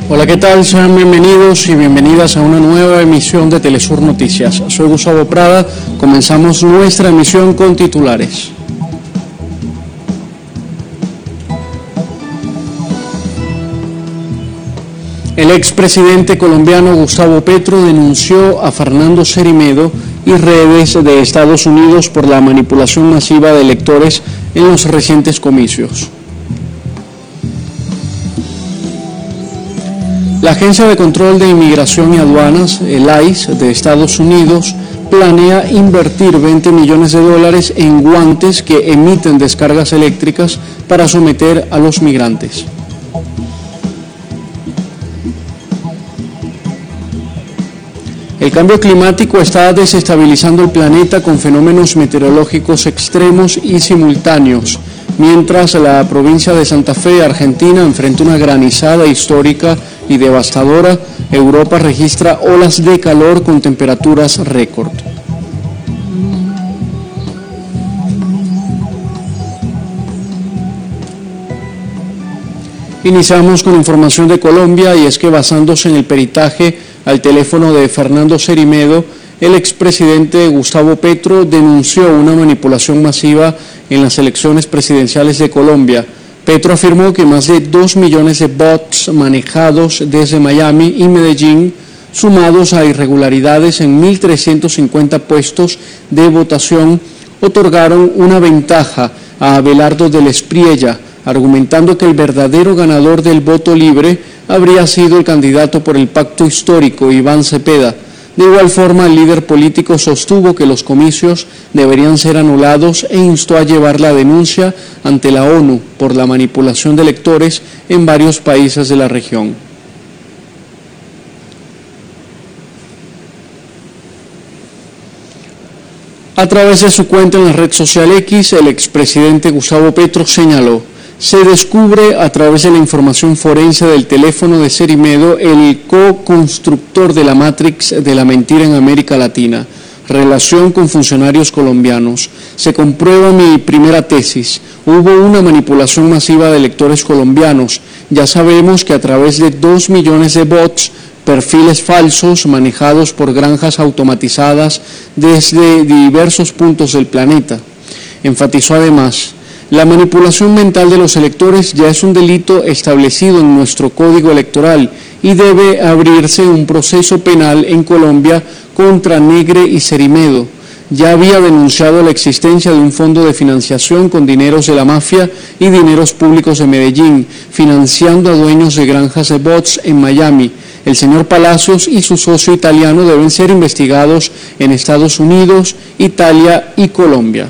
Hola, ¿qué tal? Sean bienvenidos y bienvenidas a una nueva emisión de Telesur Noticias. Soy Gustavo Prada, comenzamos nuestra emisión con titulares. El expresidente colombiano Gustavo Petro denunció a Fernando Cermedo y redes de Estados Unidos por la manipulación masiva de electores en los recientes comicios. La Agencia de Control de Inmigración y Aduanas, el ICE, de Estados Unidos, planea invertir $20 millones en guantes que emiten descargas eléctricas para someter a los migrantes. El cambio climático está desestabilizando el planeta con fenómenos meteorológicos extremos y simultáneos. Mientras la provincia de Santa Fe, Argentina, enfrenta una granizada histórica y devastadora, Europa registra olas de calor con temperaturas récord. Iniciamos con información de Colombia, y es que basándose en el peritaje al teléfono de Fernando Cermedo, el expresidente Gustavo Petro denunció una manipulación masiva en las elecciones presidenciales de Colombia. Petro afirmó que más de 2 millones de bots manejados desde Miami y Medellín, sumados a irregularidades en 1.350 puestos de votación, otorgaron una ventaja a Abelardo del Espriella, argumentando que el verdadero ganador del voto libre habría sido el candidato por el pacto histórico, Iván Cepeda. De igual forma, el líder político sostuvo que los comicios deberían ser anulados e instó a llevar la denuncia ante la ONU por la manipulación de electores en varios países de la región. A través de su cuenta en la red social X, el expresidente Gustavo Petro señaló: se descubre a través de la información forense del teléfono de Cermedo el co-constructor de la Matrix de la mentira en América Latina, relación con funcionarios colombianos. Se comprueba mi primera tesis: hubo una manipulación masiva de electores colombianos. Ya sabemos que a través de 2 millones de bots, perfiles falsos manejados por granjas automatizadas desde diversos puntos del planeta. Enfatizó además: la manipulación mental de los electores ya es un delito establecido en nuestro Código Electoral y debe abrirse un proceso penal en Colombia contra Negre y Cermedo. Ya había denunciado la existencia de un fondo de financiación con dineros de la mafia y dineros públicos de Medellín, financiando a dueños de granjas de bots en Miami. El señor Palacios y su socio italiano deben ser investigados en Estados Unidos, Italia y Colombia.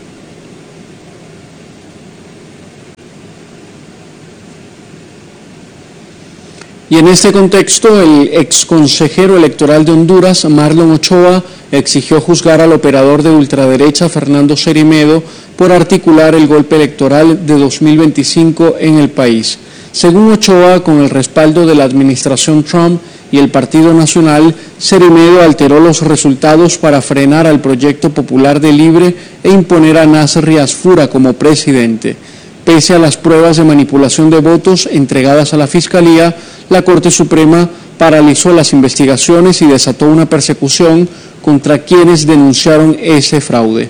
Y en este contexto, el exconsejero electoral de Honduras, Marlon Ochoa, exigió juzgar al operador de ultraderecha Fernando Cermedo por articular el golpe electoral de 2025 en el país. Según Ochoa, con el respaldo de la administración Trump y el Partido Nacional, Cermedo alteró los resultados para frenar al Proyecto Popular de Libre e imponer a Nasri Asfura como presidente. Pese a las pruebas de manipulación de votos entregadas a la Fiscalía, la Corte Suprema paralizó las investigaciones y desató una persecución contra quienes denunciaron ese fraude.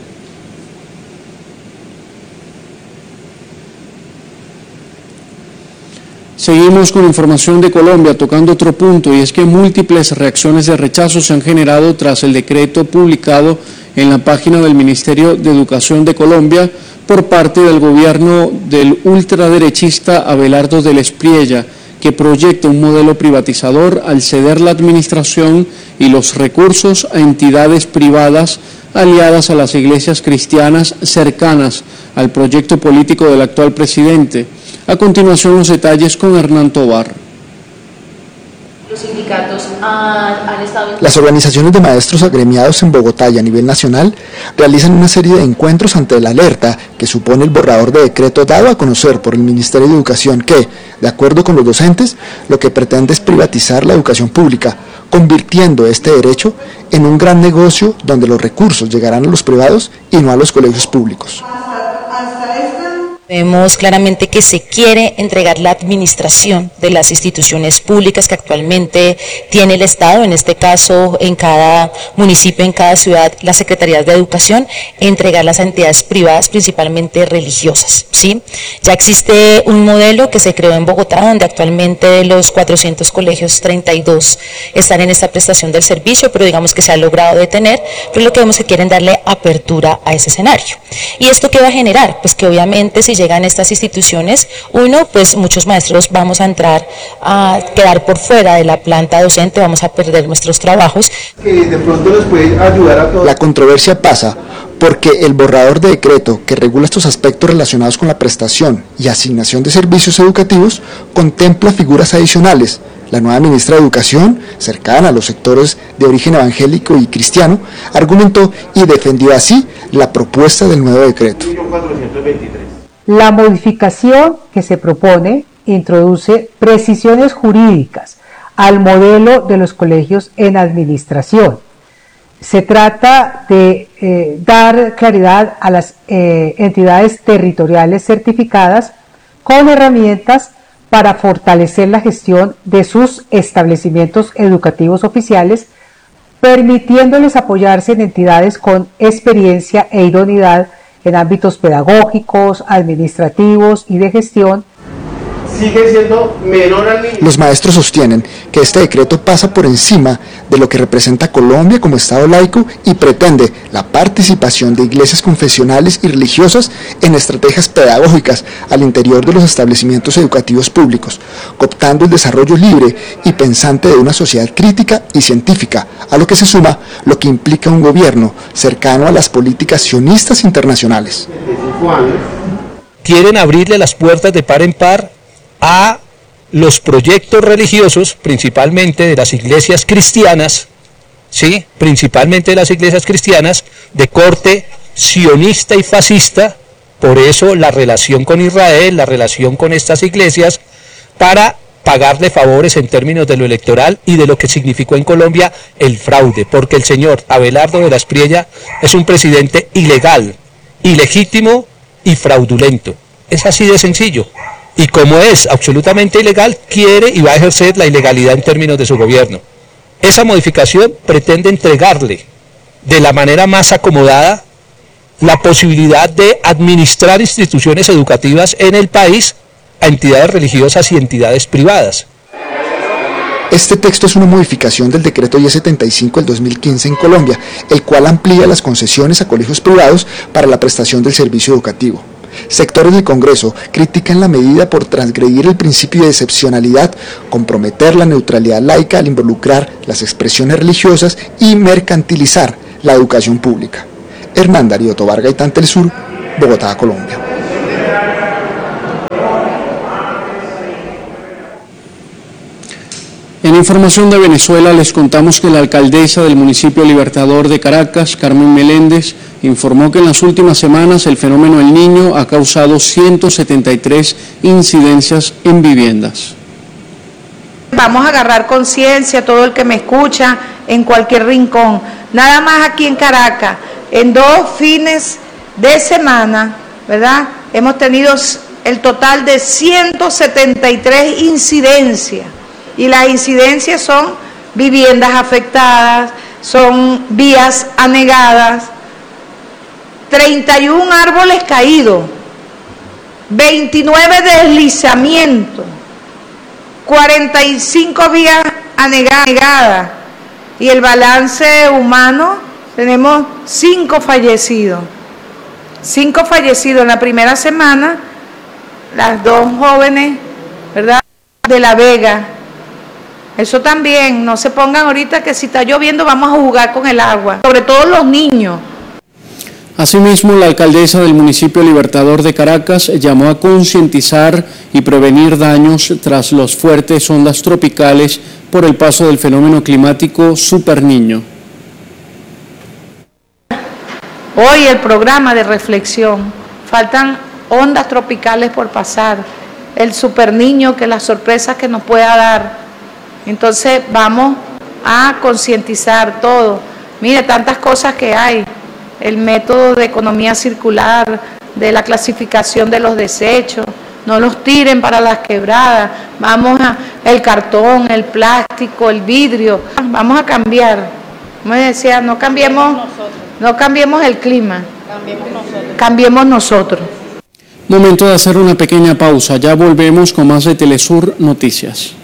Seguimos con información de Colombia, tocando otro punto, y es que múltiples reacciones de rechazo se han generado tras el decreto publicado en la página del Ministerio de Educación de Colombia por parte del gobierno del ultraderechista Abelardo del Espriella, que proyecta un modelo privatizador al ceder la administración y los recursos a entidades privadas aliadas a las iglesias cristianas cercanas al proyecto político del actual presidente. A continuación, los detalles con Hernán Tobar. Los sindicatos han estado... Las organizaciones de maestros agremiados en Bogotá y a nivel nacional realizan una serie de encuentros ante la alerta que supone el borrador de decreto dado a conocer por el Ministerio de Educación que, de acuerdo con los docentes, lo que pretende es privatizar la educación pública, convirtiendo este derecho en un gran negocio donde los recursos llegarán a los privados y no a los colegios públicos. Vemos claramente que se quiere entregar la administración de las instituciones públicas que actualmente tiene el Estado, en este caso en cada municipio, en cada ciudad, las secretarías de educación, entregarlas a entidades privadas, principalmente religiosas, ¿sí? Ya existe un modelo que se creó en Bogotá, donde actualmente de los 400 colegios, 32 están en esta prestación del servicio, pero digamos que se ha logrado detener, pero lo que vemos es que quieren darle apertura a ese escenario. ¿Y esto qué va a generar? Pues que obviamente si llegan estas instituciones, pues muchos maestros vamos a entrar a quedar por fuera de la planta docente, vamos a perder nuestros trabajos. Que de pronto nos puede ayudar a todos. La controversia pasa porque el borrador de decreto que regula estos aspectos relacionados con la prestación y asignación de servicios educativos contempla figuras adicionales. La nueva ministra de Educación, cercana a los sectores de origen evangélico y cristiano, argumentó y defendió así la propuesta del nuevo decreto. La modificación que se propone introduce precisiones jurídicas al modelo de los colegios en administración. Se trata de dar claridad a las entidades territoriales certificadas con herramientas para fortalecer la gestión de sus establecimientos educativos oficiales, permitiéndoles apoyarse en entidades con experiencia e idoneidad en ámbitos pedagógicos, administrativos y de gestión. Sigue siendo menor al mínimo. Los maestros sostienen que este decreto pasa por encima de lo que representa Colombia como Estado laico y pretende la participación de iglesias confesionales y religiosas en estrategias pedagógicas al interior de los establecimientos educativos públicos, cooptando el desarrollo libre y pensante de una sociedad crítica y científica, a lo que se suma lo que implica un gobierno cercano a las políticas sionistas internacionales. Quieren abrirle las puertas de par en par a los proyectos religiosos, principalmente de las iglesias cristianas, ¿sí? Principalmente de las iglesias cristianas de corte sionista y fascista, por eso la relación con Israel, la relación con estas iglesias, para pagarle favores en términos de lo electoral y de lo que significó en Colombia el fraude, porque el señor Abelardo de la Espriella es un presidente ilegal, ilegítimo y fraudulento. Es así de sencillo. Y como es absolutamente ilegal, quiere y va a ejercer la ilegalidad en términos de su gobierno. Esa modificación pretende entregarle de la manera más acomodada la posibilidad de administrar instituciones educativas en el país a entidades religiosas y entidades privadas. Este texto es una modificación del decreto 1075 del 2015 en Colombia, el cual amplía las concesiones a colegios privados para la prestación del servicio educativo. Sectores del Congreso critican la medida por transgredir el principio de excepcionalidad, comprometer la neutralidad laica al involucrar las expresiones religiosas y mercantilizar la educación pública. Hernán Darío Tobar Gaitán, Telesur, Bogotá, Colombia. En información de Venezuela les contamos que la alcaldesa del municipio Libertador de Caracas, Carmen Meléndez, informó que en las últimas semanas el fenómeno El Niño ha causado 173 incidencias en viviendas. Vamos a agarrar conciencia, todo el que me escucha, en cualquier rincón. Nada más aquí en Caracas, en 2 fines de semana, ¿verdad? Hemos tenido el total de 173 incidencias. Y las incidencias son viviendas afectadas, son vías anegadas, 31 árboles caídos, 29 deslizamientos, 45 vías anegadas y el balance humano, tenemos 5 fallecidos. 5 fallecidos en la primera semana, las 2 jóvenes, ¿verdad?, de La Vega. Eso también, no se pongan ahorita que si está lloviendo vamos a jugar con el agua, sobre todo los niños. Asimismo, la alcaldesa del municipio Libertador de Caracas llamó a concientizar y prevenir daños tras las fuertes ondas tropicales por el paso del fenómeno climático Super Niño. Hoy el programa de reflexión, faltan ondas tropicales por pasar, el Super Niño, que las sorpresas que nos pueda dar. Entonces vamos a concientizar todo. Mire, tantas cosas que hay, el método de economía circular, de la clasificación de los desechos, no los tiren para las quebradas, vamos a el cartón, el plástico, el vidrio, vamos a cambiar. Como decía, no cambiemos el clima, cambiemos nosotros. Momento de hacer una pequeña pausa, ya volvemos con más de Telesur Noticias.